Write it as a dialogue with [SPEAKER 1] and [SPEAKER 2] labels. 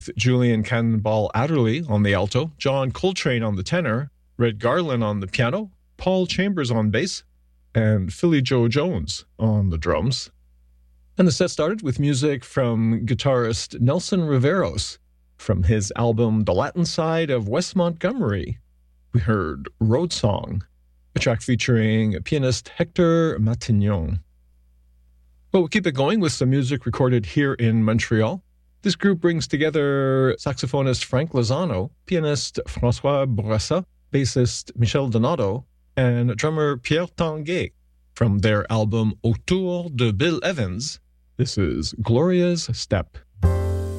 [SPEAKER 1] Julian Cannonball Adderley on the alto, John Coltrane on the tenor, Red Garland on the piano, Paul Chambers on bass, and Philly Joe Jones on the drums. And the set started with music from guitarist Nelson Riveros from his album The Latin Side of Wes Montgomery. We heard Road Song, a track featuring pianist Hector Matignon. Well, we'll keep it going with some music recorded here in Montreal. This group brings together saxophonist Frank Lozano, pianist François Bourassa, bassist Michel Donato, and drummer Pierre Tanguay. From their album Autour de Bill Evans, this is Gloria's Step.